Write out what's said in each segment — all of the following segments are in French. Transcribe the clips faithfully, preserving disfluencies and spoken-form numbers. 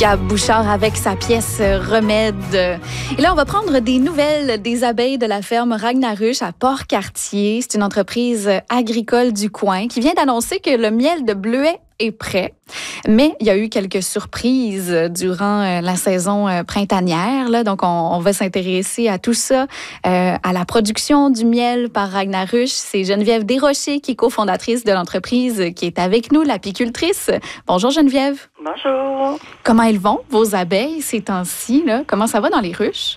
Gab Bouchard avec sa pièce Remède. Et là, on va prendre des nouvelles des abeilles de la ferme Ragnaruche à Port-Cartier. C'est une entreprise agricole du coin qui vient d'annoncer que le miel de bleuet est prêt. Mais il y a eu quelques surprises durant la saison printanière. Là. Donc, on, on va s'intéresser à tout ça, euh, à la production du miel par Ragnaruche. C'est Geneviève Desrochers, qui est cofondatrice de l'entreprise, qui est avec nous, l'apicultrice. Bonjour Geneviève. Bonjour. Comment elles vont, vos abeilles, ces temps-ci? Là? Comment ça va dans les ruches?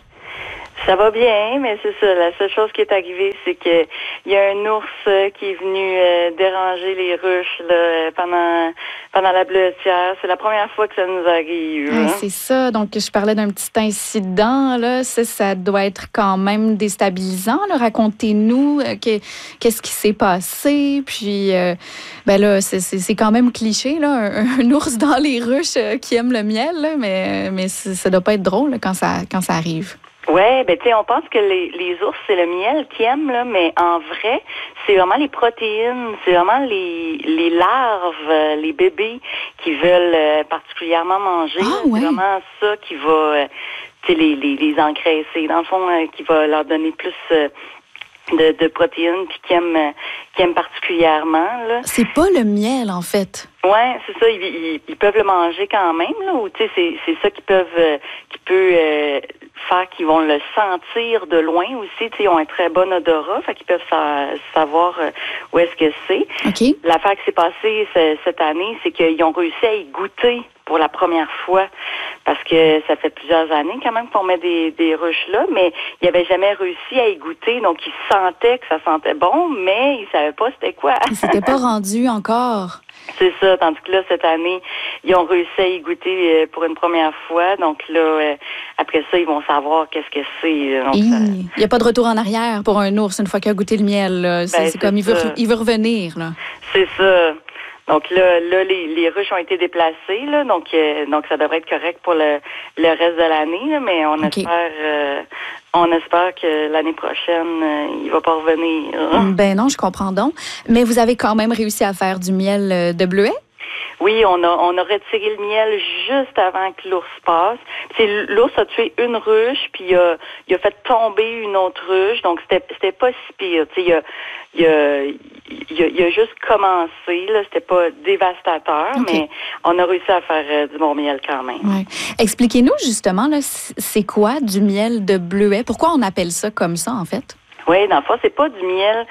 Ça va bien, mais c'est ça. La seule chose qui est arrivée, c'est que il y a un ours qui est venu euh, déranger les ruches là, pendant pendant la bleuetière. C'est la première fois que ça nous arrive. Ouais, c'est ça. Donc, je parlais d'un petit incident. Là. Ça, ça doit être quand même déstabilisant. Là. Racontez-nous euh, que, qu'est-ce qui s'est passé. Puis, euh, ben là, c'est, c'est, c'est quand même cliché, là, un, un ours dans les ruches euh, qui aime le miel. Là, mais mais ça doit pas être drôle là, quand ça quand ça arrive. Ouais, ben tu sais, on pense que les, les ours, c'est le miel qu'ils aiment, là, mais en vrai, c'est vraiment les protéines, c'est vraiment les, les larves, les bébés qui veulent euh, particulièrement manger. Ah, ouais. C'est vraiment ça qui va, euh, tu sais, les, les, les engraisser. Dans le fond, euh, qui va leur donner plus euh, de, de protéines, puis qui aiment, euh, qui aiment particulièrement, là. C'est pas le miel, en fait. Ouais, c'est ça. Ils, ils, ils peuvent le manger quand même, là. Ou tu sais, c'est, c'est ça qui peuvent, euh, qui peut euh, faire qu'ils vont le sentir de loin aussi. Tu sais, ils ont un très bon odorat, fait qu'ils peuvent sa, savoir euh, où est-ce que c'est. Okay. L'affaire qui s'est passée ce, cette année, c'est qu'ils ont réussi à y goûter pour la première fois, parce que ça fait plusieurs années quand même qu'on met des, des ruches là, mais ils n'avaient jamais réussi à y goûter, donc ils sentaient que ça sentait bon, mais ils savaient pas c'était quoi. Ils s'étaient pas rendus encore. C'est ça, tandis que là, cette année, ils ont réussi à y goûter pour une première fois. Donc là, euh, après ça, ils vont savoir qu'est-ce que c'est. Donc, Il ça... n'y a pas de retour en arrière pour un ours une fois qu'il a goûté le miel. Là. C'est, Ben, c'est, c'est comme, il veut, ça. il veut revenir. Là. C'est ça. Donc là, là les, les ruches ont été déplacées, là, donc euh, donc ça devrait être correct pour le, le reste de l'année, là, mais on okay. espère euh, on espère que l'année prochaine, euh, il va pas revenir. Ben non, je comprends donc. Mais vous avez quand même réussi à faire du miel de bleuet? Oui, on a on a retiré le miel juste avant que l'ours passe. C'est l'ours a tué une ruche, puis il a il a fait tomber une autre ruche, donc c'était c'était pas si pire. Tu sais, il a il a il a, il a juste commencé là, c'était pas dévastateur, okay. Mais on a réussi à faire euh, du bon miel quand même. Ouais. Expliquez-nous justement là, c'est quoi du miel de bleuet? Pourquoi on appelle ça comme ça en fait? Oui, dans le fond, c'est pas du miel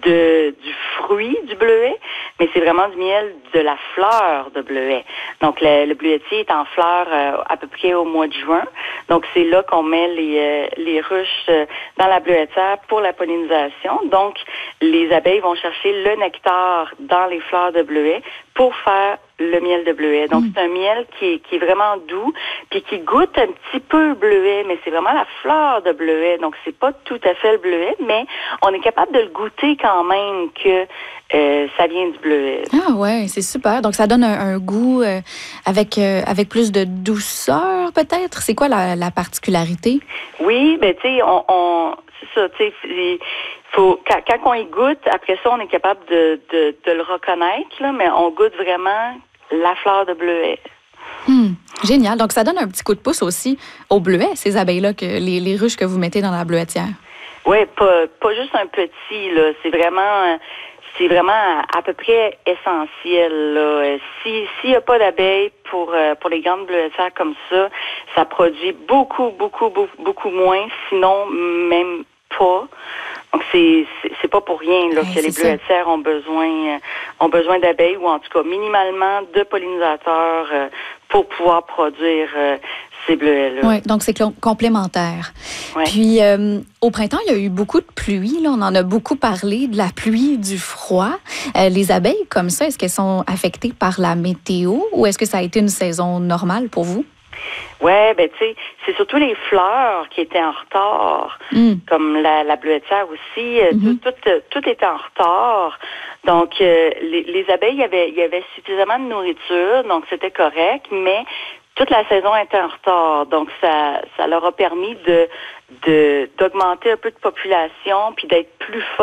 de du fruit du bleuet, mais c'est vraiment du miel de la fleur de bleuet. Donc, le, le bleuetier est en fleur euh, à peu près au mois de juin. Donc, c'est là qu'on met les euh, les ruches euh, dans la bleuetière pour la pollinisation. Donc, les abeilles vont chercher le nectar dans les fleurs de bleuet pour faire le miel de bleuet. Donc, mmh. c'est un miel qui est, qui est vraiment doux, puis qui goûte un petit peu le bleuet, mais c'est vraiment la fleur de bleuet. Donc, c'est pas tout à fait le bleuet, mais on est capable de le goûter quand même que euh, ça vient du bleuet. Ah ouais, c'est super. Donc, ça donne un, un goût euh, avec euh, avec plus de douceur, peut-être? C'est quoi la, la particularité? Oui, ben tu sais, on, on c'est ça, tu sais, faut quand, quand on y goûte, après ça, on est capable de, de, de le reconnaître, là, mais on goûte vraiment la fleur de bleuet. Hum, génial. Donc, ça donne un petit coup de pouce aussi au bleuet, ces abeilles-là, que les, les ruches que vous mettez dans la bleuetière. Oui, pas, pas juste un petit, là. C'est vraiment... C'est vraiment à, à peu près essentiel, là. Si s'il n'y a pas d'abeilles pour euh, pour les grandes bleuetières comme ça, ça produit beaucoup, beaucoup, beaucoup, beaucoup moins, sinon même pas. Donc c'est c'est, c'est pas pour rien là, ouais, que les bleuetières ont besoin euh, ont besoin d'abeilles, ou en tout cas minimalement de pollinisateurs euh, pour pouvoir produire euh, ces bleuets-là. Oui, donc c'est cl- complémentaire. Ouais. Puis euh, au printemps, il y a eu beaucoup de pluie. Là, on en a beaucoup parlé, de la pluie, du froid. Euh, les abeilles comme ça, est-ce qu'elles sont affectées par la météo, ou est-ce que ça a été une saison normale pour vous? Oui, ben tu sais, c'est surtout les fleurs qui étaient en retard, mm. comme la, la bleuetière aussi. Mm-hmm. Tout, tout, tout était en retard. Donc, euh, les, les abeilles, il y avait, il y avait suffisamment de nourriture, donc c'était correct, mais toute la saison était en retard. Donc, ça, ça leur a permis de, de d'augmenter un peu de population, puis d'être plus forte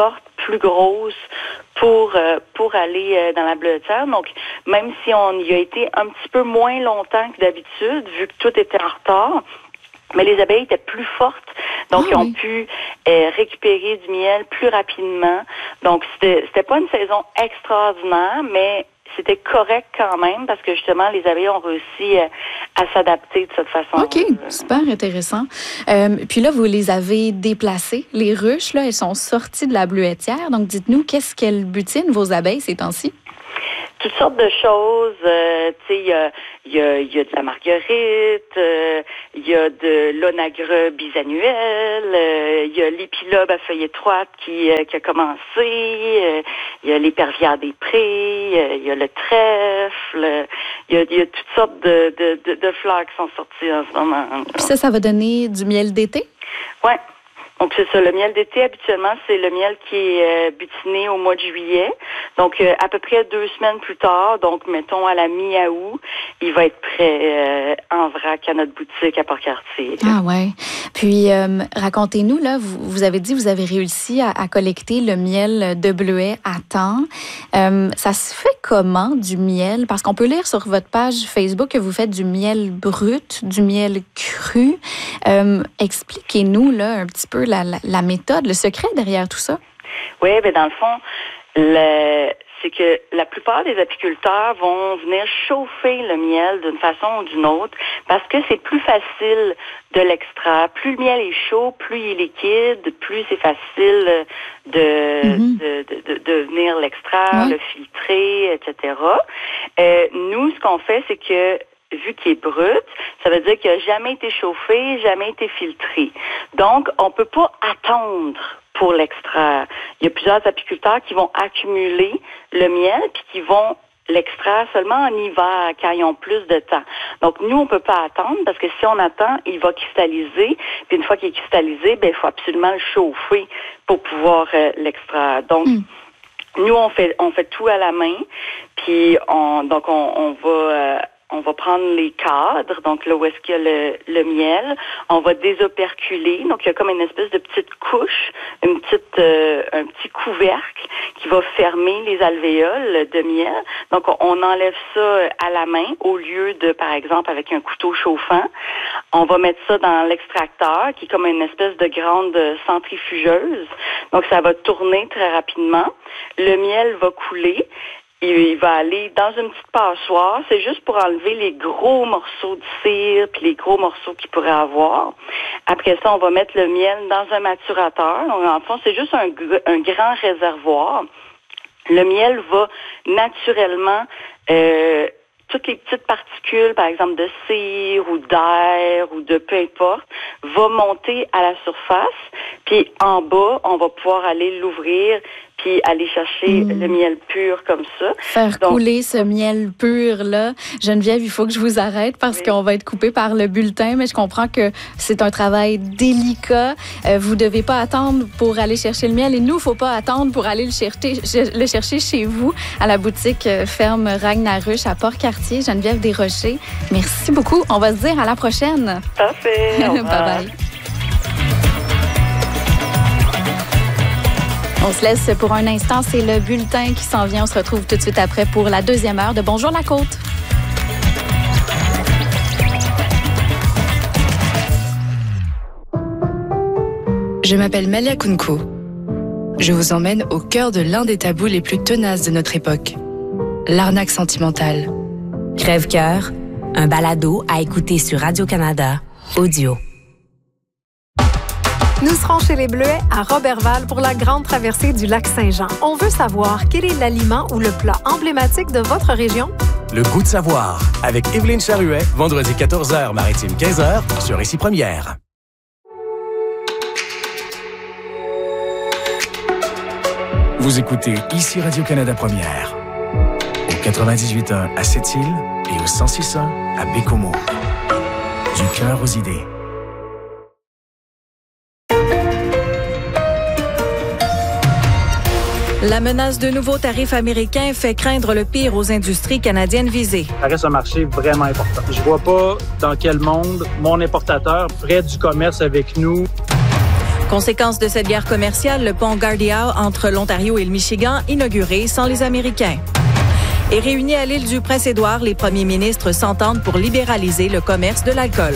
plus grosses pour euh, pour aller euh, dans la bleuetière. Donc, même si on y a été un petit peu moins longtemps que d'habitude, vu que tout était en retard, mais les abeilles étaient plus fortes, donc ah, ils ont oui. pu euh, récupérer du miel plus rapidement. Donc, c'était c'était pas une saison extraordinaire, mais c'était correct quand même parce que justement, les abeilles ont réussi à, à s'adapter de cette façon. OK, super intéressant. Euh, puis là, vous les avez déplacées. Les ruches, là, elles sont sorties de la bleuetière. Donc, dites-nous, qu'est-ce qu'elles butinent, vos abeilles, ces temps-ci? Toutes sortes de choses. Euh, tu sais, il y a, y, a, y a de la marguerite, il euh, y a de l'onagreux bisannuel, il euh, y a l'épilobe à feuilles étroites qui, euh, qui a commencé, il euh, y a l'épervière des prés, il euh, y a le trèfle, il y a, y a toutes sortes de, de, de, de fleurs qui sont sorties en ce moment. Puis ça, ça va donner du miel d'été? Oui. Donc, c'est ça. Le miel d'été, habituellement, c'est le miel qui est euh, butiné au mois de juillet. Donc, euh, à peu près deux semaines plus tard, donc, mettons, à la mi-août, il va être prêt euh, en vrac à notre boutique à Port-Cartier. Ah ouais. Puis, euh, racontez-nous, là, vous, vous avez dit que vous avez réussi à, à collecter le miel de bleuet à temps. Euh, ça se fait comment, du miel? Parce qu'on peut lire sur votre page Facebook que vous faites du miel brut, du miel cru. Euh, expliquez-nous, là, un petit peu La, la, la méthode, le secret derrière tout ça? Oui, bien dans le fond, le, c'est que la plupart des apiculteurs vont venir chauffer le miel d'une façon ou d'une autre parce que c'est plus facile de l'extraire. Plus le miel est chaud, plus il est liquide, plus c'est facile de, mm-hmm. de, de, de, de venir l'extraire, ouais. le filtrer, et cetera. Euh, nous, ce qu'on fait, c'est que vu qu'il est brut, ça veut dire qu'il n'a jamais été chauffé, jamais été filtré. Donc, on ne peut pas attendre pour l'extraire. Il y a plusieurs apiculteurs qui vont accumuler le miel puis qui vont l'extraire seulement en hiver, quand ils ont plus de temps. Donc, nous, on ne peut pas attendre parce que si on attend, il va cristalliser. Puis une fois qu'il est cristallisé, ben, il faut absolument le chauffer pour pouvoir euh, l'extraire. Donc, mm. nous, on fait on fait tout à la main. Puis, on donc, on, on va... Euh, On va prendre les cadres, donc là où est-ce qu'il y a le, le miel. On va désoperculer, donc il y a comme une espèce de petite couche, une petite, euh, un petit couvercle qui va fermer les alvéoles de miel. Donc on enlève ça à la main au lieu de, par exemple, avec un couteau chauffant. On va mettre ça dans l'extracteur qui est comme une espèce de grande centrifugeuse. Donc ça va tourner très rapidement. Le miel va couler. Il va aller dans une petite passoire. C'est juste pour enlever les gros morceaux de cire puis les gros morceaux qu'il pourrait avoir. Après ça, on va mettre le miel dans un maturateur. Donc, en fond, c'est juste un, un grand réservoir. Le miel va naturellement... Euh, toutes les petites particules, par exemple de cire ou d'air ou de peu importe, va monter à la surface. Puis en bas, on va pouvoir aller l'ouvrir puis aller chercher mmh. le miel pur comme ça. Faire Donc, couler ce miel pur-là. Geneviève, il faut que je vous arrête parce oui. qu'on va être coupé par le bulletin, mais je comprends que c'est un travail délicat. Euh, vous ne devez pas attendre pour aller chercher le miel et nous, il ne faut pas attendre pour aller le chercher, le chercher chez vous à la boutique Ferme Ragnarush à Port-Cartier. Geneviève Desrochers, merci beaucoup. On va se dire à la prochaine. Parfait. Bye-bye. On se laisse pour un instant. C'est le bulletin qui s'en vient. On se retrouve tout de suite après pour la deuxième heure de Bonjour la Côte. Je m'appelle Malia Kunko. Je vous emmène au cœur de l'un des tabous les plus tenaces de notre époque. L'arnaque sentimentale. Crève-cœur, un balado à écouter sur Radio-Canada, audio. Nous serons chez les Bleuets à Roberval pour la grande traversée du lac Saint-Jean. On veut savoir quel est l'aliment ou le plat emblématique de votre région? Le goût de savoir, avec Évelyne Charuet, vendredi quatorze heures, maritime quinze heures, sur Récit Première. Vous écoutez ici Radio-Canada Première, au quatre-vingt-dix-huit point un à Sept-Îles et au cent six point un à Bécomo. Du cœur aux idées. La menace de nouveaux tarifs américains fait craindre le pire aux industries canadiennes visées. Ça reste un marché vraiment important. Je vois pas dans quel monde mon importateur ferait du commerce avec nous. Conséquence de cette guerre commerciale, le pont Gardiner entre l'Ontario et le Michigan inauguré sans les Américains. Et réunis à l'île du Prince-Édouard, les premiers ministres s'entendent pour libéraliser le commerce de l'alcool.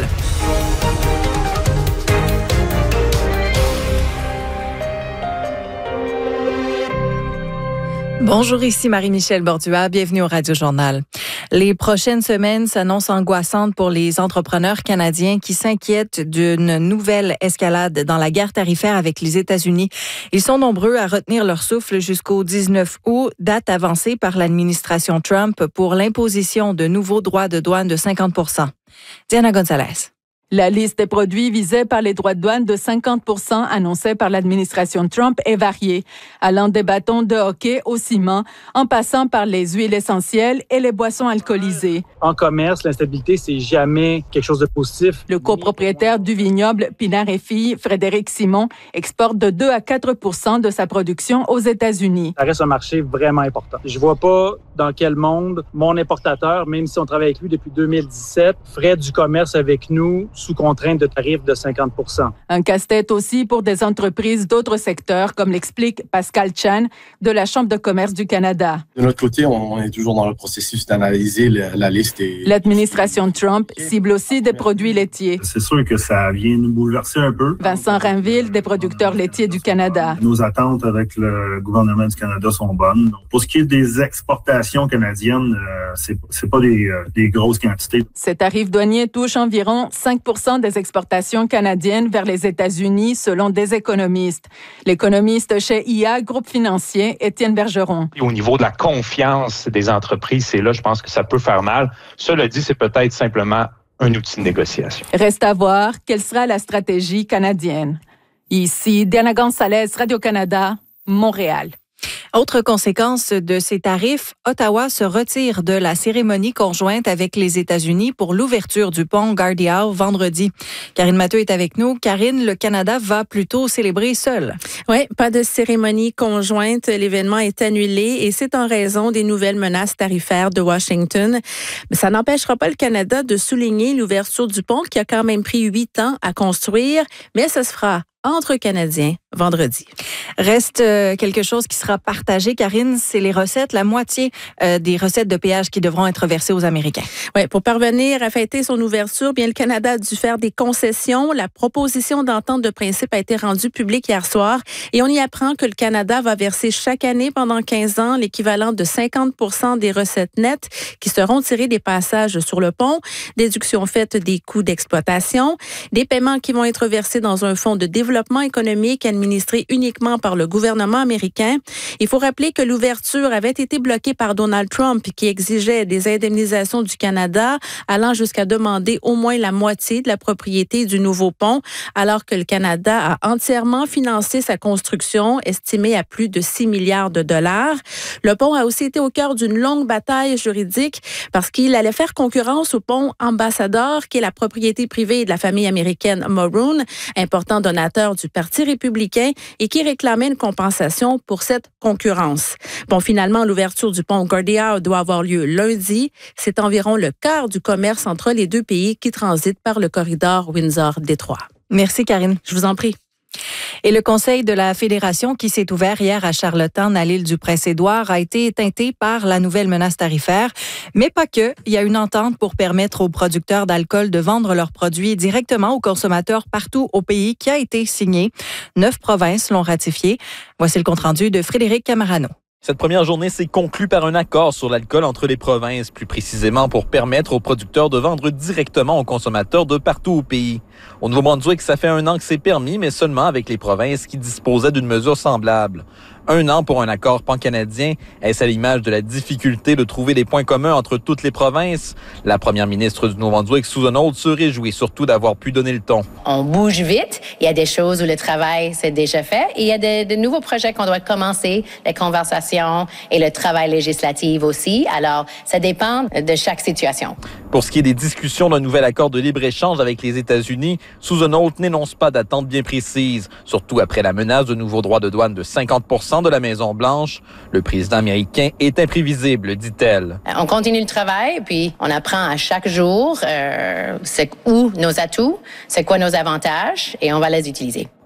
Bonjour, ici Marie-Michel Bordua. Bienvenue au Radio Journal. Les prochaines semaines s'annoncent angoissantes pour les entrepreneurs canadiens qui s'inquiètent d'une nouvelle escalade dans la guerre tarifaire avec les États-Unis. Ils sont nombreux à retenir leur souffle jusqu'au dix-neuf août, date avancée par l'administration Trump pour l'imposition de nouveaux droits de douane de cinquante pour cent. Diana Gonzalez. La liste des produits visés par les droits de douane de cinquante pour cent annoncés par l'administration Trump est variée, allant des bâtons de hockey au ciment, en passant par les huiles essentielles et les boissons alcoolisées. En commerce, l'instabilité, c'est jamais quelque chose de positif. Le copropriétaire du vignoble Pinard et Filles, Frédéric Simon, exporte de deux à quatre pour cent de sa production aux États-Unis. Ça reste un marché vraiment important. Je vois pas dans quel monde mon importateur, même si on travaille avec lui depuis deux mille dix-sept, ferait du commerce avec nous sous contrainte de tarifs de cinquante pour cent. Un casse-tête aussi pour des entreprises d'autres secteurs, comme l'explique Pascal Chan de la Chambre de commerce du Canada. De notre côté, on est toujours dans le processus d'analyser la liste. Et... L'administration Trump cible aussi des produits laitiers. C'est sûr que ça vient nous bouleverser un peu. Vincent Rainville, des producteurs laitiers du Canada. Nos attentes avec le gouvernement du Canada sont bonnes. Donc, pour ce qui est des exportations canadiennes, euh, c'est, c'est pas des, euh, des grosses quantités. Ces tarifs douaniers touchent environ cinq pour cent des exportations canadiennes vers les États-Unis, selon des économistes. L'économiste chez I A, groupe financier, Étienne Bergeron. Au niveau de la confiance des entreprises, c'est là, je pense que ça peut faire mal. Cela dit, c'est peut-être simplement un outil de négociation. Reste à voir quelle sera la stratégie canadienne. Ici, Diana Gonzalez, Radio-Canada, Montréal. Autre conséquence de ces tarifs, Ottawa se retire de la cérémonie conjointe avec les États-Unis pour l'ouverture du pont Gardiner vendredi. Karine Matteux est avec nous. Karine, le Canada va plutôt célébrer seul. Oui, pas de cérémonie conjointe. L'événement est annulé et c'est en raison des nouvelles menaces tarifaires de Washington. Mais ça n'empêchera pas le Canada de souligner l'ouverture du pont qui a quand même pris huit ans à construire, mais ça se fera entre Canadiens vendredi. Reste euh, quelque chose qui sera partagé, Karine, c'est les recettes, la moitié euh, des recettes de péage qui devront être versées aux Américains. Oui, pour parvenir à fêter son ouverture, bien le Canada a dû faire des concessions. La proposition d'entente de principe a été rendue publique hier soir et on y apprend que le Canada va verser chaque année pendant quinze ans l'équivalent de cinquante pour cent des recettes nettes qui seront tirées des passages sur le pont, déduction faite des coûts d'exploitation, des paiements qui vont être versés dans un fonds de développement économique administré uniquement par le gouvernement américain. Il faut rappeler que l'ouverture avait été bloquée par Donald Trump qui exigeait des indemnisations du Canada allant jusqu'à demander au moins la moitié de la propriété du nouveau pont, alors que le Canada a entièrement financé sa construction, estimée à plus de six milliards de dollars. Le pont a aussi été au cœur d'une longue bataille juridique parce qu'il allait faire concurrence au pont Ambassador, qui est la propriété privée de la famille américaine Mulroney, important donateur du Parti républicain et qui réclamait une compensation pour cette concurrence. Bon, finalement, l'ouverture du pont Gardiner doit avoir lieu lundi. C'est environ le quart du commerce entre les deux pays qui transitent par le corridor Windsor-Détroit. Merci, Karine. Je vous en prie. Et le Conseil de la Fédération qui s'est ouvert hier à Charlottetown, à l'île du Prince-Édouard, a été teinté par la nouvelle menace tarifaire. Mais pas que. Il y a une entente pour permettre aux producteurs d'alcool de vendre leurs produits directement aux consommateurs partout au pays qui a été signée. Neuf provinces l'ont ratifié. Voici le compte-rendu de Frédéric Camarano. Cette première journée s'est conclue par un accord sur l'alcool entre les provinces, plus précisément pour permettre aux producteurs de vendre directement aux consommateurs de partout au pays. Au Nouveau-Brunswick, ça fait un an que c'est permis, mais seulement avec les provinces qui disposaient d'une mesure semblable. Un an pour un accord pan-canadien, est-ce à l'image de la difficulté de trouver des points communs entre toutes les provinces? La première ministre du Nouveau-Brunswick, Susan Holt, se réjouit surtout d'avoir pu donner le ton. On bouge vite. Il y a des choses où le travail s'est déjà fait et il y a de, de nouveaux projets qu'on doit commencer, les conversations et le travail législatif aussi. Alors, ça dépend de chaque situation. Pour ce qui est des discussions d'un nouvel accord de libre-échange avec les États-Unis, Susan Holt n'énonce pas d'attente bien précise, surtout après la menace de nouveaux droits de douane de cinquante pour cent de la Maison-Blanche. Le président américain est imprévisible, dit-elle. On continue le travail, puis on apprend à chaque jour euh, c'est où nos atouts, c'est quoi nos avantages, et on va les utiliser.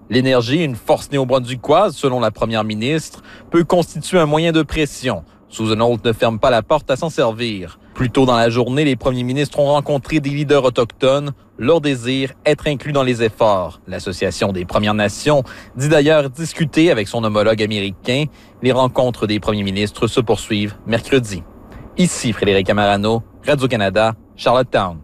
L'énergie, une force néo-brunswickoise, selon la première ministre, peut constituer un moyen de pression. Susan Holt ne ferme pas la porte à s'en servir. Plus tôt dans la journée, les premiers ministres ont rencontré des leaders autochtones. Leur désir, être inclus dans les efforts. L'Association des Premières Nations dit d'ailleurs discuter avec son homologue américain. Les rencontres des premiers ministres se poursuivent mercredi. Ici Frédéric Amarano, Radio-Canada, Charlottetown.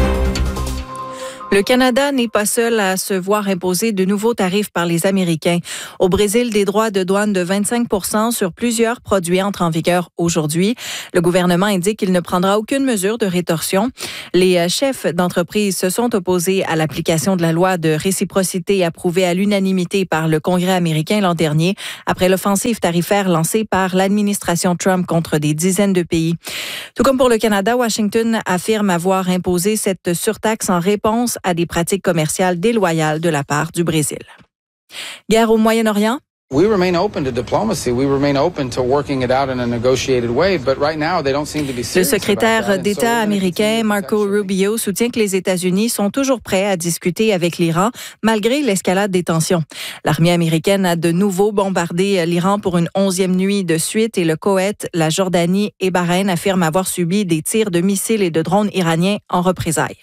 Le Canada n'est pas seul à se voir imposer de nouveaux tarifs par les Américains. Au Brésil, des droits de douane de vingt-cinq pour cent sur plusieurs produits entrent en vigueur aujourd'hui. Le gouvernement indique qu'il ne prendra aucune mesure de rétorsion. Les chefs d'entreprise se sont opposés à l'application de la loi de réciprocité approuvée à l'unanimité par le Congrès américain l'an dernier, après l'offensive tarifaire lancée par l'administration Trump contre des dizaines de pays. Tout comme pour le Canada, Washington affirme avoir imposé cette surtaxe en réponse à des pratiques commerciales déloyales de la part du Brésil. Guerre au Moyen-Orient? We remain open to diplomacy. We remain open to working it out in a negotiated way, but right now they don't seem to be serious. Le secrétaire d'État américain Marco Rubio soutient que les États-Unis sont toujours prêts à discuter avec l'Iran malgré l'escalade des tensions. L'armée américaine a de nouveau bombardé l'Iran pour une onzième nuit de suite et le Koweït, la Jordanie et Bahreïn affirment avoir subi des tirs de missiles et de drones iraniens en représailles.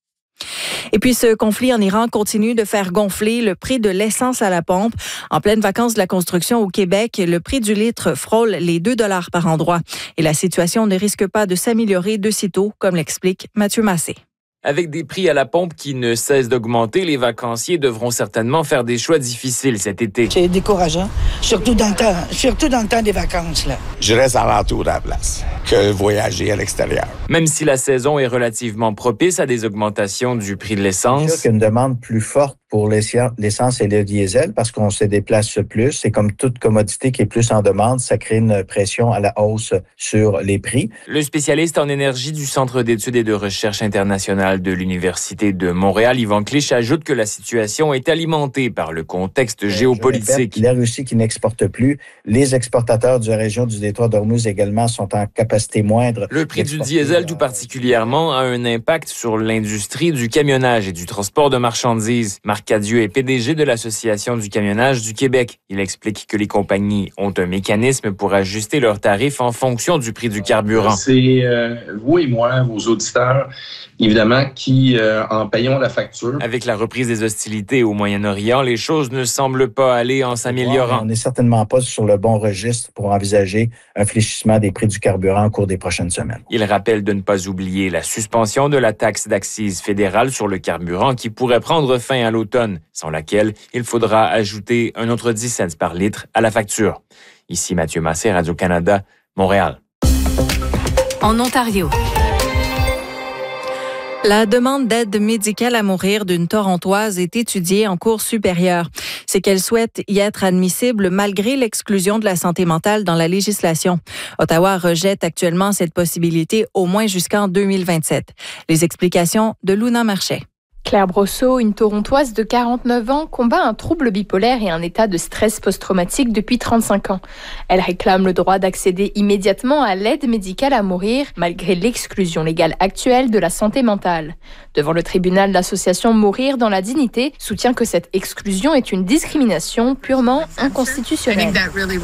Et puis, ce conflit en Iran continue de faire gonfler le prix de l'essence à la pompe. En pleine vacances de la construction au Québec, le prix du litre frôle les deux dollars par endroit. Et la situation ne risque pas de s'améliorer de sitôt, comme l'explique Mathieu Massé. Avec des prix à la pompe qui ne cessent d'augmenter, les vacanciers devront certainement faire des choix difficiles cet été. C'est décourageant, surtout dans le temps, surtout dans le temps des vacances, là. Je reste alentour de la place que voyager à l'extérieur. Même si la saison est relativement propice à des augmentations du prix de l'essence. Il y a une demande plus forte pour l'essence et le diesel parce qu'on se déplace plus. C'est comme toute commodité qui est plus en demande, ça crée une pression à la hausse sur les prix. Le spécialiste en énergie du Centre d'études et de recherche internationale de l'Université de Montréal, Yvan Clich, ajoute que la situation est alimentée par le contexte géopolitique. La Russie qui n'exporte plus, les exportateurs de la région du détroit d'Ormuz également sont en capacité moindre. Le prix du diesel tout particulièrement a un impact sur l'industrie du camionnage et du transport de marchandises. Marc Cadieux est P D G de l'Association du camionnage du Québec. Il explique que les compagnies ont un mécanisme pour ajuster leurs tarifs en fonction du prix du carburant. C'est euh, vous et moi, vos auditeurs, évidemment, qui euh, en payons la facture. Avec la reprise des hostilités au Moyen-Orient, les choses ne semblent pas aller en s'améliorant. On n'est certainement pas sur le bon registre pour envisager un fléchissement des prix du carburant au cours des prochaines semaines. Il rappelle de ne pas oublier la suspension de la taxe d'accise fédérale sur le carburant qui pourrait prendre fin à l'automne, sans laquelle il faudra ajouter un autre dix cents par litre à la facture. Ici Mathieu Massé, Radio-Canada, Montréal. En Ontario. La demande d'aide médicale à mourir d'une Torontoise est étudiée en cours supérieure. C'est qu'elle souhaite y être admissible malgré l'exclusion de la santé mentale dans la législation. Ottawa rejette actuellement cette possibilité au moins jusqu'en deux mille vingt-sept. Les explications de Luna Marchais. Claire Brosseau, une Torontoise de quarante-neuf ans, combat un trouble bipolaire et un état de stress post-traumatique depuis trente-cinq ans. Elle réclame le droit d'accéder immédiatement à l'aide médicale à mourir, malgré l'exclusion légale actuelle de la santé mentale. Devant le tribunal, l'association Mourir dans la dignité soutient que cette exclusion est une discrimination purement inconstitutionnelle.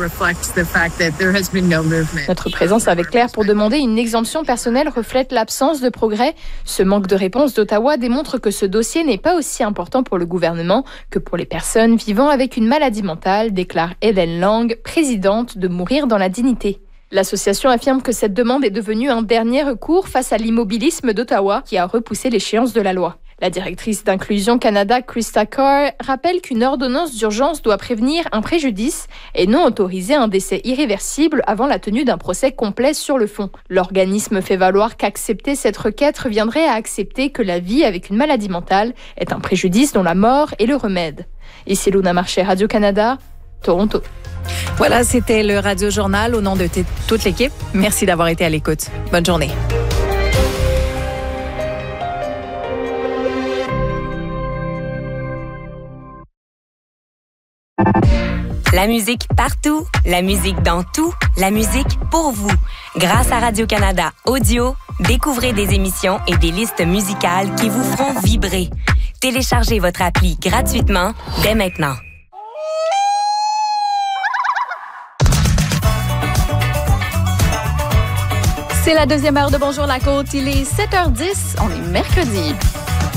Notre présence avec Claire pour demander une exemption personnelle reflète l'absence de progrès. Ce manque de réponse d'Ottawa démontre que ce dossier n'est pas aussi important pour le gouvernement que pour les personnes vivant avec une maladie mentale, déclare Hélène Lang, présidente de Mourir dans la dignité. L'association affirme que cette demande est devenue un dernier recours face à l'immobilisme d'Ottawa qui a repoussé l'échéance de la loi. La directrice d'Inclusion Canada, Krista Carr, rappelle qu'une ordonnance d'urgence doit prévenir un préjudice et non autoriser un décès irréversible avant la tenue d'un procès complet sur le fond. L'organisme fait valoir qu'accepter cette requête reviendrait à accepter que la vie avec une maladie mentale est un préjudice dont la mort est le remède. Ici Luna Marchais, Radio-Canada, Toronto. Voilà, c'était le Radio Journal au nom de t- toute l'équipe. Merci d'avoir été à l'écoute. Bonne journée. La musique partout, la musique dans tout, la musique pour vous. Grâce à Radio-Canada Audio, découvrez des émissions et des listes musicales qui vous feront vibrer. Téléchargez votre appli gratuitement dès maintenant. C'est la deuxième heure de Bonjour la Côte. Il est sept heures dix. On est mercredi.